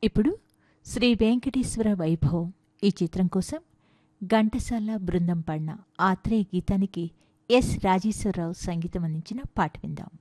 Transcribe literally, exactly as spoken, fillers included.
ఇప్పుడు శ్రీ వెంకటేశ్వర వైభవం ఈ చిత్రం కోసం ఘంటసాల బృందం పాడిన ఆత్రేయ గీతానికి ఎస్ రాజేశ్వరరావు సంగీతం అందించిన పాట విందాం.